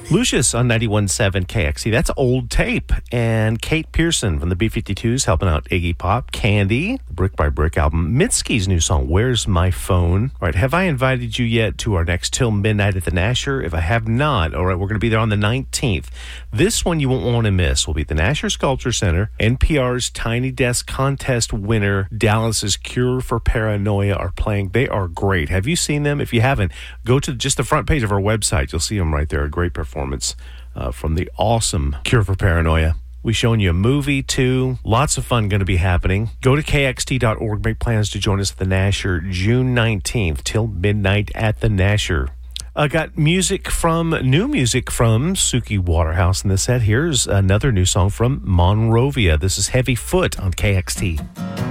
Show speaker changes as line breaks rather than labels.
Lucius on 91.7 KXC. That's Old Tape. And Kate Pearson from the B-52s helping out Iggy Pop. Candy, the Brick by Brick album. Mitski's new song, Where's My Phone? All right, have I invited you yet to our next Till Midnight at the Nasher? If I have not, all right, we're going to be there on the 19th. This one you won't want to miss. We'll be at the Nasher Sculpture Center. NPR's Tiny Desk Contest winner, Dallas's Cure for Paranoia are playing. They are great. Have you seen them? If you haven't, go to just the front page of our website. You'll see them right there. A great performance from the awesome Cure for Paranoia. We've shown you a movie, too. Lots of fun going to be happening. Go to kxt.org. Make plans to join us at the Nasher June 19th till midnight at the Nasher. Got new music from Suki Waterhouse in the set. Here's another new song from Monrovia. This is Heavy Foot on KXT.